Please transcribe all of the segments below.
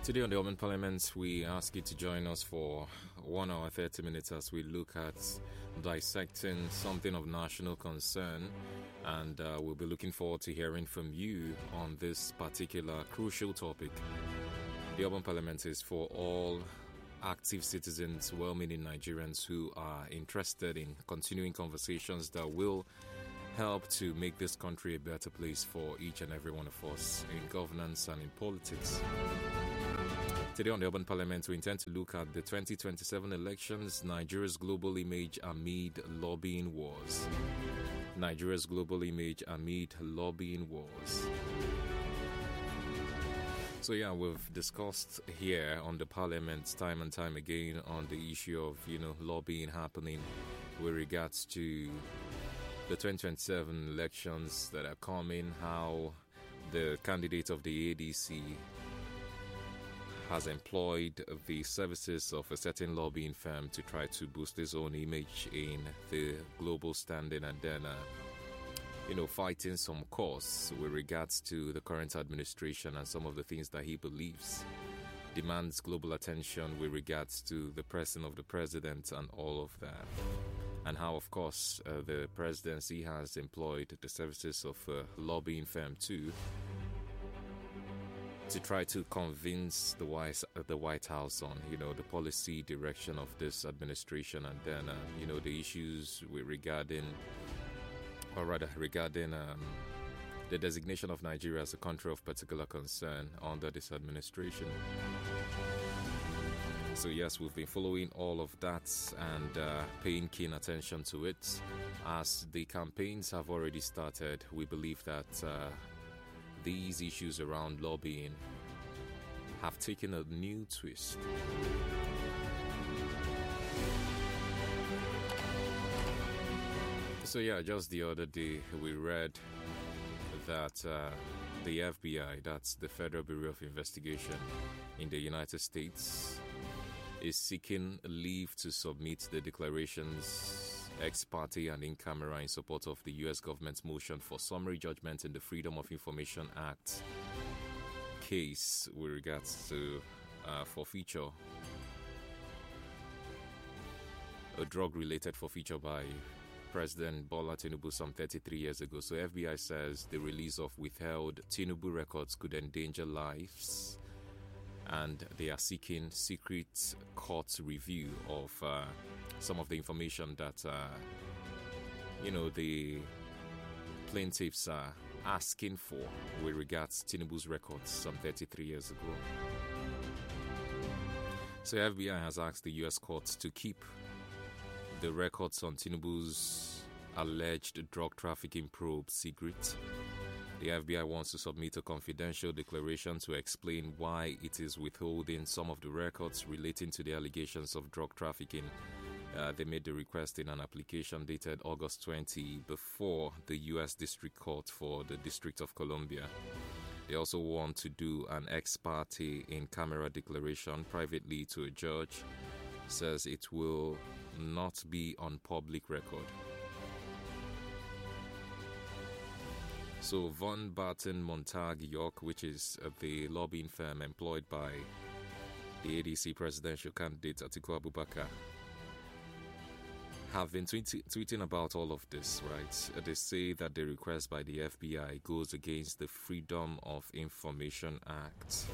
Today on the Urban Parliament, we ask you to join us for 1 hour 30 minutes as we look at dissecting something of national concern, and we'll be looking forward to hearing from you on this particular crucial topic. The Urban Parliament is for all active citizens, well-meaning Nigerians who are interested in continuing conversations that will help to make this country a better place for each and every one of us in governance and in politics. Today on the Urban Parliament, we intend to look at the 2027 elections, Nigeria's global image amid lobbying wars. Nigeria's global image amid lobbying wars. So we've discussed here on the Parliament time and time again on the issue of, lobbying happening with regards to the 2027 elections that are coming, how the candidate of the ADC has employed the services of a certain lobbying firm to try to boost his own image in the global standing, and then, fighting some cause with regards to the current administration and some of the things that he believes demands global attention with regards to the person of the president and all of that. And how, of course, the presidency has employed the services of a lobbying firm too, to try to convince the White House on, the policy direction of this administration, and then, the issues regarding the designation of Nigeria as a country of particular concern under this administration. So yes, we've been following all of that and paying keen attention to it. As the campaigns have already started, we believe that these issues around lobbying have taken a new twist. So just the other day we read that the FBI, that's the Federal Bureau of Investigation in the United States, is seeking leave to submit the declarations ex parte and in camera in support of the U.S. government's motion for summary judgment in the Freedom of Information Act case with regards to forfeiture, a drug-related forfeiture by President Bola Tinubu some 33 years ago. So FBI says the release of withheld Tinubu records could endanger lives, and they are seeking secret court review of some of the information that, the plaintiffs are asking for with regards to Tinubu's records some 33 years ago. So FBI has asked the U.S. courts to keep the records on Tinubu's alleged drug trafficking probe secret. The FBI wants to submit a confidential declaration to explain why it is withholding some of the records relating to the allegations of drug trafficking. They made the request in an application dated August 20 before the U.S. District Court for the District of Columbia. They also want to do an ex parte in-camera declaration privately to a judge. Says it will not be on public record. So Von Barton Montag York, which is the lobbying firm employed by the ADC presidential candidate Atiku Abubakar, have been tweeting about all of this, right? They say that the request by the FBI goes against the Freedom of Information Act.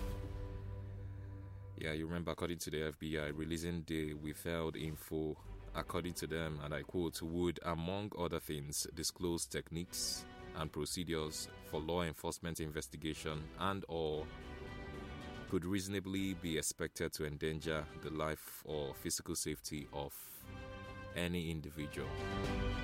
You remember, according to the FBI, releasing the withheld info, according to them, and I quote, would, among other things, disclose techniques and procedures for law enforcement investigation and/or could reasonably be expected to endanger the life or physical safety of any individual.